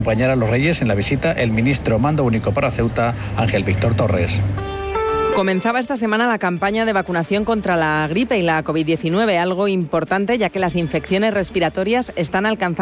Acompañar a los Reyes en la visita el ministro mando único para Ceuta, Ángel Víctor Torres. Comenzaba esta semana la campaña de vacunación contra la gripe y la COVID-19, algo importante ya que las infecciones respiratorias están alcanzando